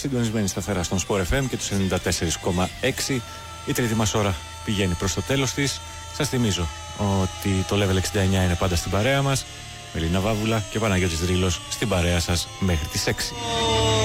συντονισμένοι σταθερά στον Sport FM και τους 94,6. Η τρίτη μας ώρα πηγαίνει προς το τέλος της. Σας θυμίζω ότι το Level 69 είναι πάντα στην παρέα μας. Μελίνα Βάβουλα και Παναγιώτης Δρύλος στην παρέα σας μέχρι τις 6.